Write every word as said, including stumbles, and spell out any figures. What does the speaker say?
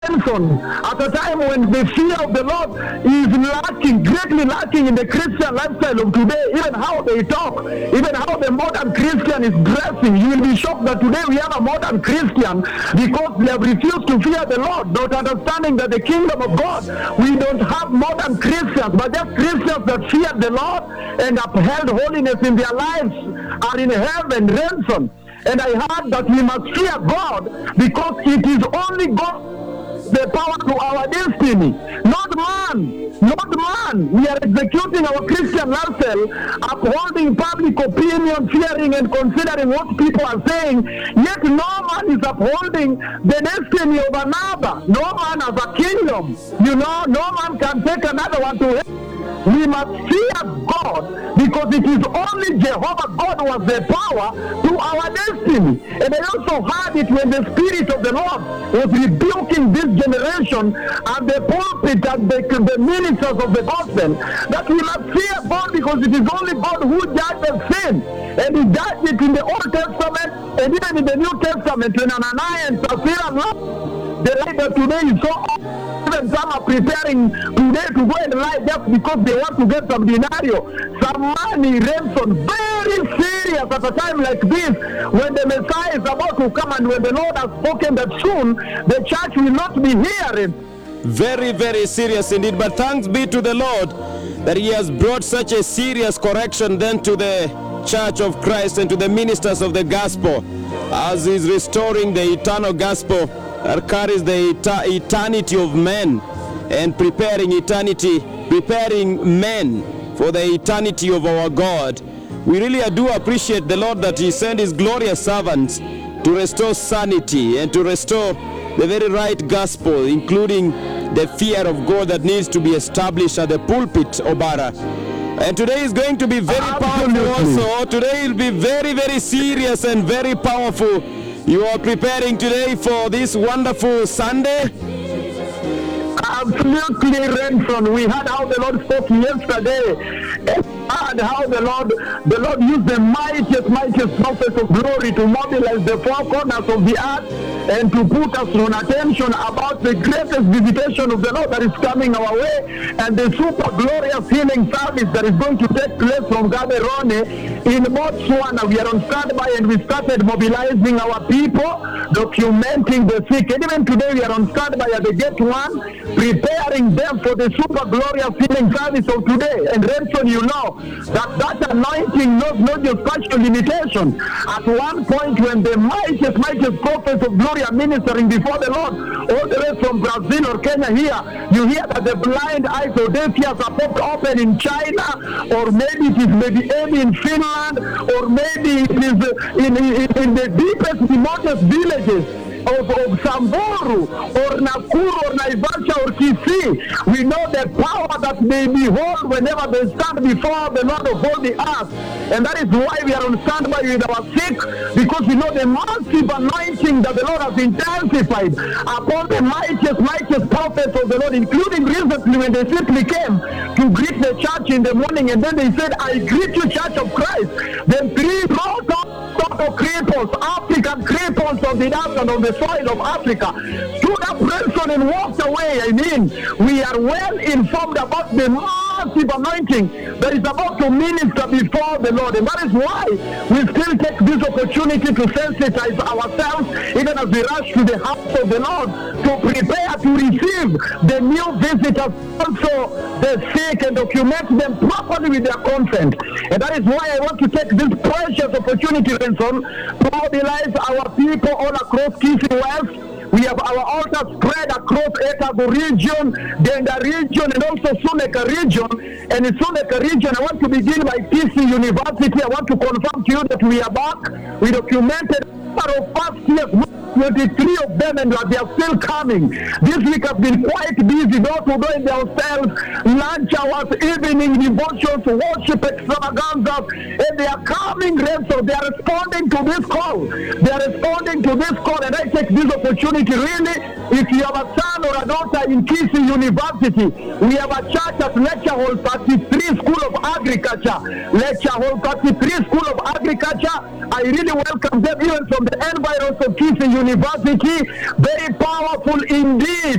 Samson, at a time when the fear of the Lord is lacking, greatly lacking in the Christian lifestyle of today, even how they talk, even how the modern Christian is dressing. You will be shocked that today we have a modern Christian because they have refused to fear the Lord, not understanding that the kingdom of God, we don't have modern Christians, but just Christians that fear the Lord and upheld holiness in their lives are in heaven, ransom. And I heard that we must fear God because it is only God the power to our destiny, not man, not man. We are executing our Christian lifestyle, upholding public opinion, fearing and considering what people are saying, yet no man is upholding the destiny of another. No man has a kingdom. You know, no man can take another one to heaven. We must fear God because it is only Jehovah God who has the power to our destiny. And I also heard it when the Spirit of the Lord was rebuking this generation and the pulpit and the, the ministers of the gospel, that we must fear God because it is only God who judges sin. And he judged it in the Old Testament and even in the New Testament when Ananias and Sapphira, the writer today is so even some are preparing today to go and lie just because they want to get some denario, some money, ransom. Very serious at a time like this when the Messiah is about to come and when the Lord has spoken that soon the church will not be hearing. Very, very serious indeed. But thanks be to the Lord that he has brought such a serious correction then to the Church of Christ and to the ministers of the gospel as he's restoring the eternal gospel that carries the eta eternity of men and preparing eternity, preparing men for the eternity of our God. We really do appreciate the Lord that he sent his glorious servants to restore sanity and to restore the very right gospel, including the fear of God that needs to be established at the pulpit, Obara. And today is going to be very Absolutely. powerful also. Today will be very, very serious and very powerful. You are preparing today for this wonderful Sunday? Absolutely, Renson. We heard how the Lord spoke yesterday. And heard how the Lord, the Lord used the mightiest, mightiest prophets of glory to mobilize the four corners of the earth and to put us on attention about the greatest visitation of the Lord that is coming our way and the super glorious healing service that is going to take place from Gaborone in Botswana. We are on standby and we started mobilizing our people, documenting the sick. And even today we are on standby at the gate one, preparing them for the super glorious healing service of today. And Renson, you know that that anointing knows no geographical limitation. At one point when the mightiest, mightiest prophets of glory are ministering before the Lord, all the way from Brazil or Kenya here, you hear that the blind eyes or deaf ears are popped open in China, or maybe it is maybe maybe in Finland, or maybe it is in, in, in the deepest, remotest villages of, of Samburu or Nakuru or Naivasha or Kisii. We know the power that they behold whenever they stand before the Lord of all the earth. And that is why we are on standby with our sick, because we know the massive anointing that the Lord has intensified upon the mightiest, mightiest prophets of the Lord, including recently when they simply came to greet the church in the morning, and then they said, I greet you, Church of Christ. Then three rows of cripples, African cripples of the earth and on the soil of Africa, stood up, Renson, and walked away. I mean, we are well informed about the massive anointing that is about to minister before the Lord. And that is why we still take this opportunity to sensitize ourselves, even as we rush to the house of the Lord, to prepare to receive the new visitors, also the sick, and document them properly with their consent. And that is why I want to take this precious opportunity, Renson, to mobilize our people all across Kisii West. We have our altars spread across Etago region, Denga region, and also Suneka region. And in Suneka region, I want to begin by Kisii University. I want to confirm to you that we are back. We documented of past years, twenty-three of them, and they are still coming. This week has been quite busy, those who go in their hostels, lunch hours, evening devotions, worship extravaganzas, and they are coming, so they are responding to this call. They are responding to this call, and I take this opportunity, really, if you have a son or a daughter in Kisii University, we have a church at Lecture Hall thirty-three School of Agriculture, Lecture Hall thirty-three School of Agriculture. Agriculture. I really welcome them even from the environs of Kisii University. Very powerful indeed.